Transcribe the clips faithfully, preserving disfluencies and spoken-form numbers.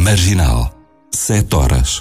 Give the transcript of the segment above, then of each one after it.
Marginal, sete horas.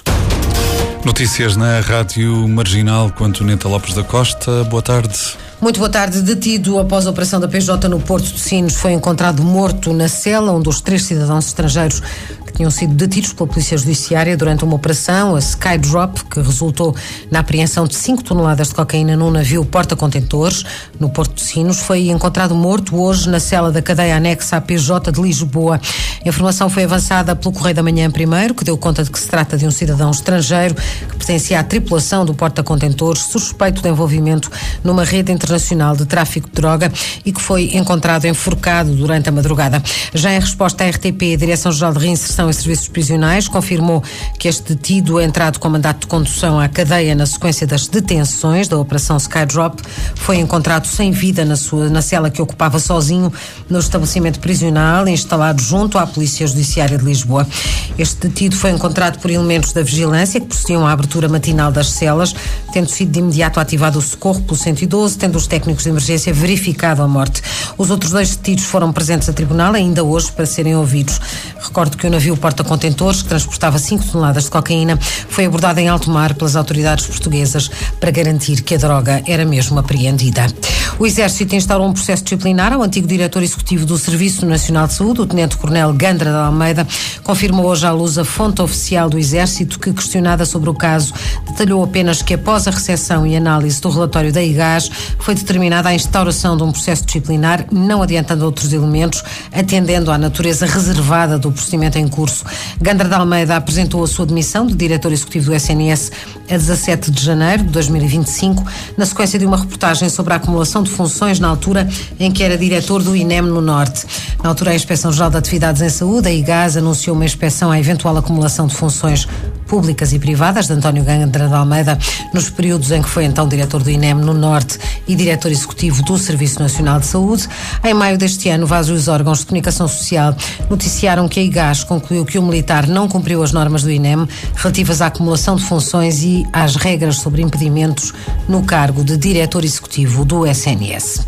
Notícias na Rádio Marginal com Antonieta Lopes da Costa. Boa tarde. Muito boa tarde. Detido após a operação da P J no Porto de Sinos, foi encontrado morto na cela onde os três cidadãos estrangeiros que tinham sido detidos pela Polícia Judiciária durante uma operação, a Skydrop, que resultou na apreensão de cinco toneladas de cocaína num navio porta-contentores no Porto de Sinos, foi encontrado morto hoje na cela da cadeia anexa à P J de Lisboa. A informação foi avançada pelo Correio da Manhã primeiro, que deu conta de que se trata de um cidadão estrangeiro que pertencia à tripulação do porta-contentores, suspeito de envolvimento numa rede internacional de tráfico de droga e que foi encontrado enforcado durante a madrugada. Já em resposta à R T P, a Direção-Geral de Reinserção e Serviços Prisionais confirmou que este detido, entrado com mandato de condução à cadeia na sequência das detenções da Operação Skydrop, foi encontrado sem vida na, sua, na cela que ocupava sozinho no estabelecimento prisional instalado junto à Polícia Judiciária de Lisboa. Este detido foi encontrado por elementos da vigilância que procediam à abertura matinal das celas, tendo sido de imediato ativado o socorro pelo cento e doze, tendo os técnicos de emergência verificado a morte. Os outros dois detidos foram presentes a tribunal ainda hoje para serem ouvidos. Recordo que o navio porta-contentores, que transportava cinco toneladas de cocaína, foi abordado em alto mar pelas autoridades portuguesas para garantir que a droga era mesmo apreendida. O Exército instaurou um processo disciplinar ao antigo diretor executivo do Serviço Nacional de Saúde, o tenente-coronel Gandra de Almeida, confirmou hoje à luz a fonte oficial do Exército que, questionada sobre o caso, detalhou apenas que após a recepção e análise do relatório da I G A S foi determinada a instauração de um processo disciplinar, não adiantando outros elementos, atendendo à natureza reservada do procedimento em curso. Gandra de Almeida apresentou a sua demissão de diretor executivo do S N S a dezassete de janeiro de dois mil e vinte e cinco, na sequência de uma reportagem sobre a acumulação de funções na altura em que era diretor do I N E M no Norte. Na altura, a Inspeção-Geral de Atividades em Saúde, a I G A S, anunciou uma inspeção à eventual acumulação de funções públicas e privadas de António Gandra de Almeida nos períodos em que foi então diretor do I N E M no Norte e diretor executivo do Serviço Nacional de Saúde. Em maio deste ano, vários órgãos de comunicação social noticiaram que a I G A S concluiu que o militar não cumpriu as normas do I N E M relativas à acumulação de funções e às regras sobre impedimentos no cargo de diretor executivo do S N S.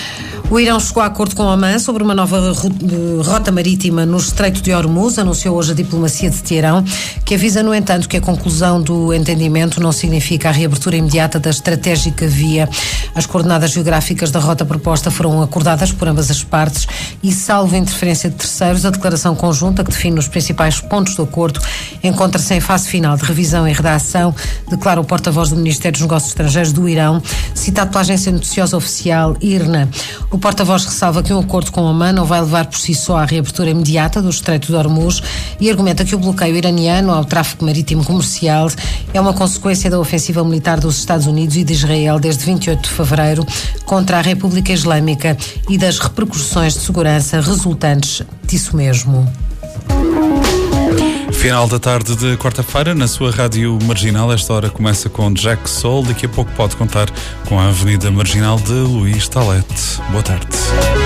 O Irão chegou a acordo com Omã sobre uma nova rota marítima no Estreito de Hormuz, anunciou hoje a diplomacia de Teherão, que avisa, no entanto, que a conclusão do entendimento não significa a reabertura imediata da estratégica via. As coordenadas geográficas da rota proposta foram acordadas por ambas as partes e, salvo interferência de terceiros, a declaração conjunta que define os principais pontos do acordo encontra-se em fase final de revisão e redação, declara o porta-voz do Ministério dos Negócios Estrangeiros do Irão, citado pela agência noticiosa oficial I R N A. O porta-voz ressalva que um acordo com Omã não vai levar por si só à reabertura imediata do Estreito de Hormuz e argumenta que o bloqueio iraniano ao tráfego marítimo comercial é uma consequência da ofensiva militar dos Estados Unidos e de Israel desde vinte e oito de fevereiro contra a República Islâmica e das repercussões de segurança resultantes disso mesmo. Final da tarde de quarta-feira, na sua Rádio Marginal. Esta hora começa com Jack Soul. Daqui a pouco pode contar com a Avenida Marginal de Luís Talete. Boa tarde.